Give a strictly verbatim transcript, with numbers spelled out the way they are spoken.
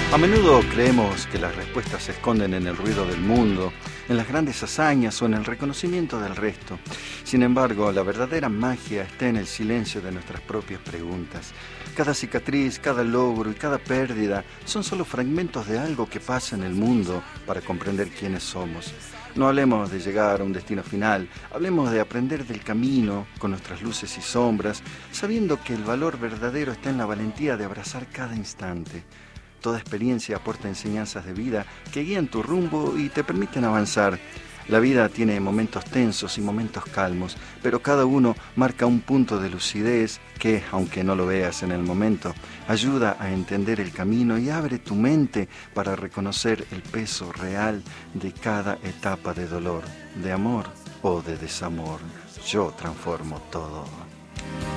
A menudo creemos que las respuestas se esconden en el ruido del mundo, en las grandes hazañas o en el reconocimiento del resto. Sin embargo, la verdadera magia está en el silencio de nuestras propias preguntas. Cada cicatriz, cada logro y cada pérdida son solo fragmentos de algo que pasa en el mundo para comprender quiénes somos. No hablemos de llegar a un destino final, hablemos de aprender del camino, con nuestras luces y sombras, sabiendo que el valor verdadero está en la valentía de abrazar cada instante. Toda experiencia aporta enseñanzas de vida que guían tu rumbo y te permiten avanzar. La vida tiene momentos tensos y momentos calmos, pero cada uno marca un punto de lucidez que, aunque no lo veas en el momento, ayuda a entender el camino y abre tu mente para reconocer el peso real de cada etapa de dolor, de amor o de desamor. Yo transformo todo.